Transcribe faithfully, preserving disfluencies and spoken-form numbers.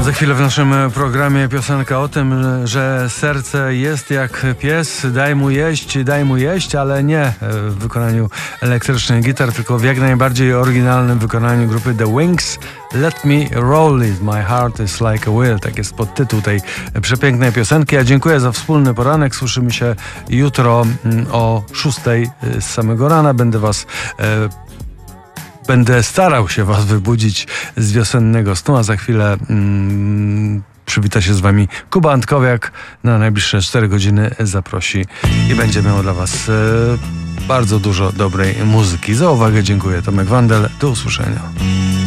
Za chwilę w naszym programie piosenka o tym, że serce jest jak pies, daj mu jeść, daj mu jeść, ale nie w wykonaniu elektrycznych gitar, tylko w jak najbardziej oryginalnym wykonaniu grupy The Wings. Let me roll it, my heart is like a wheel. Tak jest podtytuł tej przepięknej piosenki. Ja dziękuję za wspólny poranek. Słyszymy się jutro o szóstej z samego rana. Będę was Będę starał się was wybudzić z wiosennego snu, a za chwilę mm, przywita się z wami Kuba Antkowiak. Na najbliższe cztery godziny zaprosi i będzie miał dla was e, bardzo dużo dobrej muzyki. Za uwagę dziękuję. Tomek Wandel. Do usłyszenia.